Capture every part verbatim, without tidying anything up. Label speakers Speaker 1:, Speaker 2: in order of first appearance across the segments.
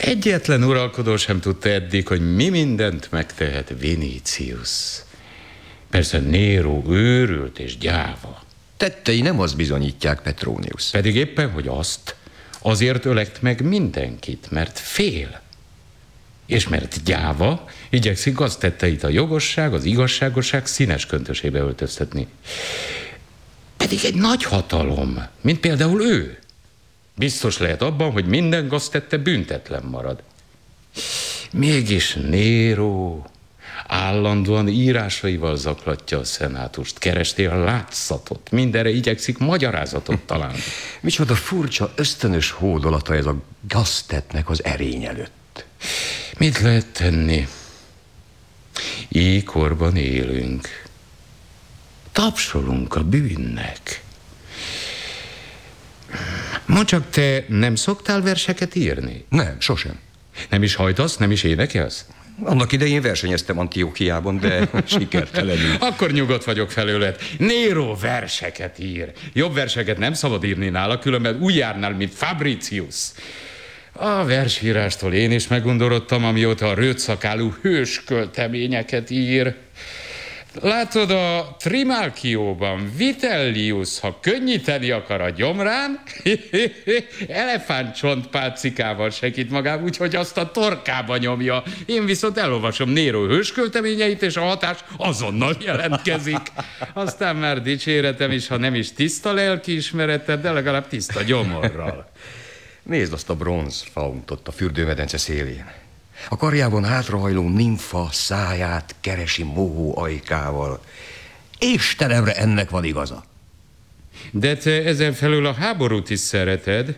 Speaker 1: Egyetlen uralkodó sem tudta eddig, hogy mi mindent megtehet Vinicius. Persze Nero őrült és gyáva.
Speaker 2: Tettei nem azt bizonyítják, Petronius.
Speaker 1: Pedig éppen, hogy azt, azért ölekt meg mindenkit, mert fél. És mert gyáva, igyekszik azt tetteit a jogosság, az igazságosság színes köntösébe öltöztetni. Pedig egy nagy hatalom, mint például ő, biztos lehet abban, hogy minden gaztette büntetlen marad. Mégis Nero állandóan írásaival zaklatja a szenátust, keresti a látszatot, mindenre igyekszik magyarázatot találni.
Speaker 2: Micsoda furcsa, ösztönös hódolata ez a gaztetnek az erény előtt.
Speaker 1: Mit lehet tenni? Éjkorban élünk. Tapsolunk a bűnnek. Mondd csak, te nem szoktál verseket írni?
Speaker 2: Nem, sosem.
Speaker 1: Nem is hajtasz, nem is énekelsz?
Speaker 2: Annak idején versenyeztem Antiókiában, de sikertelenül.
Speaker 1: Akkor nyugodt vagyok felőled. Nero verseket ír. Jobb verseket nem szabad írni nála, különben úgy járnál, mint Fabricius. A versírástól én is megundorodtam, amióta a rövidszakálú hős költeményeket ír. Látod, a Trimalchióban Vitellius, ha könnyíteni akar a gyomrán, elefántcsontpálcikával segít magám, úgyhogy azt a torkába nyomja. Én viszont elolvasom Nero hőskölteményeit, és a hatás azonnal jelentkezik. Aztán már dicséretem is, ha nem is tiszta lelkiismerettel, de legalább tiszta gyomorral.
Speaker 2: Nézd azt a bronz fauntot a fürdőmedence szélén. A karjában hátrahajló nimfa száját keresi mohó ajkával. Istenemre, ennek van igaza.
Speaker 1: De te ezen felül a háborút is szereted.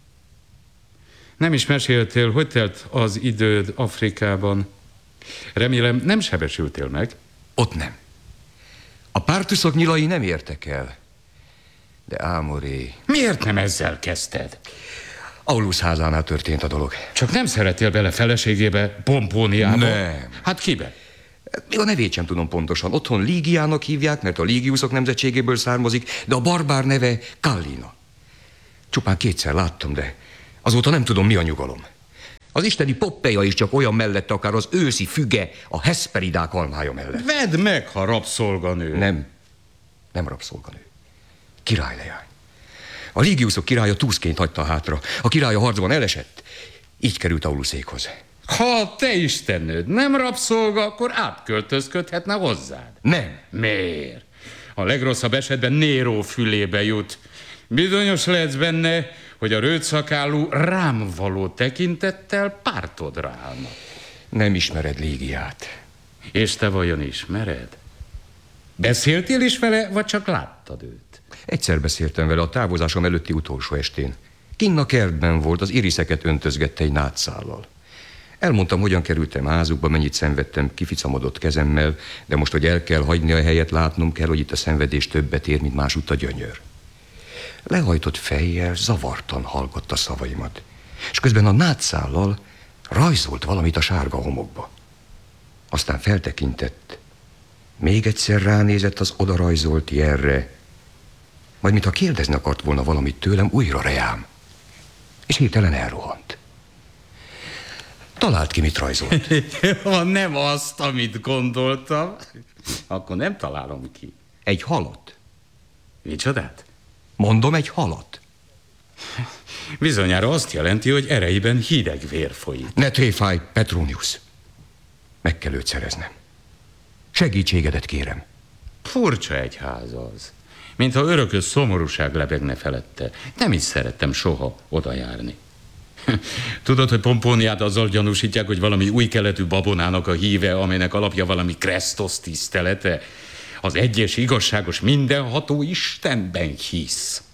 Speaker 1: Nem is meséltél, hogy telt az időd Afrikában. Remélem, nem sebesültél meg?
Speaker 2: Ott nem. A pártuszok nyilai nem értek el. De Ámoré...
Speaker 1: Miért nem ezzel kezdted?
Speaker 2: Aulus házánál történt a dolog.
Speaker 1: Csak nem szerettél bele feleségébe, Pompóniába?
Speaker 2: Nem.
Speaker 1: Hát kibe?
Speaker 2: Még a nevét sem tudom pontosan. Otthon Lígiának hívják, mert a Lígiuszok nemzetségéből származik, de a barbár neve Kallina. Csupán kétszer láttam, de azóta nem tudom, mi a nyugalom. Az isteni Poppeia is csak olyan mellette, akár az őszi füge a Hesperidák almája mellett.
Speaker 1: Vedd meg, ha rabszolganő.
Speaker 2: Nem, nem rabszolganő. Királyleány. A Lígiuszok királya túszként hagyta hátra. A király a harcban elesett. Így került Auluszékhoz.
Speaker 1: Ha te istennőd nem rabszolga, akkor átköltözködhetne hozzád.
Speaker 2: Nem.
Speaker 1: Miért? A legrosszabb esetben Nero fülébe jut. Bizonyos lehetsz benne, hogy a rövidszakálú rám való tekintettel pártodra állna.
Speaker 2: Nem ismered Lígiát.
Speaker 1: És te vajon ismered? Beszéltél is vele, vagy csak láttad őt?
Speaker 2: Egyszer beszéltem vele a távozásom előtti utolsó estén. Kinn a kertben volt, az iriszeket öntözgette egy nátszállal. Elmondtam, hogyan kerültem házukba, mennyit szenvedtem kificamodott kezemmel, de most, hogy el kell hagyni a helyet, látnom kell, hogy itt a szenvedés többet ér, mint másutt a gyönyör. Lehajtott fejjel zavartan hallgatta szavaimat, és közben a nátszállal rajzolt valamit a sárga homokba. Aztán feltekintett, még egyszer ránézett az odarajzolt jelre, majd mintha kérdezni akart volna valamit tőlem, újra reám, és hirtelen elrohant. Talált ki, mit rajzolt.
Speaker 1: Ha nem azt, amit gondoltam, akkor nem találom ki.
Speaker 2: Egy halat.
Speaker 1: Micsodát?
Speaker 2: Mondom, egy halat.
Speaker 1: Bizonyára azt jelenti, hogy ereiben hideg vér folyik.
Speaker 2: Ne tréfálj, Petronius. Meg kell őt szereznem. Segítségedet kérem.
Speaker 1: Furcsa egyház az. Mintha örökös szomorúság lebegne felette. Nem is szerettem soha oda járni. Tudod, hogy Pompóniát azzal gyanúsítják, hogy valami új keletű babonának a híve, amelynek alapja valami Kresztosz tisztelete. Az egyes, igazságos, mindenható Istenben hisz.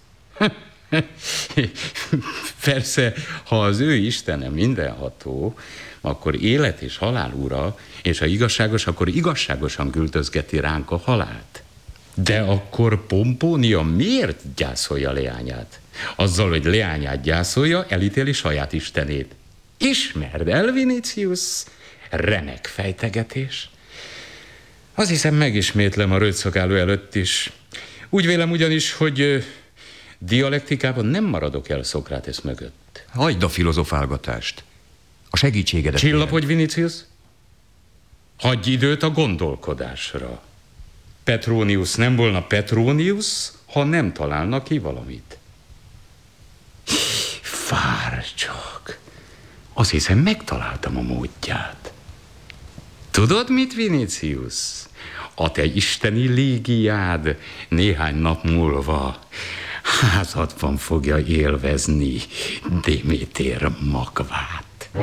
Speaker 1: Persze, ha az ő Istene mindenható, akkor élet és halál ura, és ha igazságos, akkor igazságosan küldözgeti ránk a halált. De akkor Pompónia miért gyászolja leányát? Azzal, hogy leányát gyászolja, elítéli saját istenét. Ismerd el, Vinicius? Remek fejtegetés. Azt hiszem, megismétlem a rövidszakáló előtt is. Úgy vélem ugyanis, hogy dialektikában nem maradok el Szokrátész mögött.
Speaker 2: Hagyd a filozofálgatást. A segítségedet.
Speaker 1: Csillapodj, Vinicius! Hagyj időt a gondolkodásra. Petronius nem volna Petronius, ha nem találna ki valamit. Várj csak! Azt hiszem, megtaláltam a módját. Tudod mit, Vinicius? A te isteni légiád néhány nap múlva házadban fogja élvezni Déméter magvát.